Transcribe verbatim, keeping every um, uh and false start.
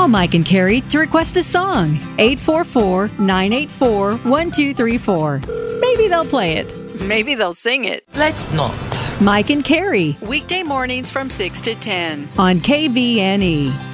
Call Mike and Carrie to request a song. eight four four, nine eight four, one two three four. Maybe they'll play it. Maybe they'll sing it. Let's not. Mike and Carrie, Weekday mornings from six to ten. on K V N E.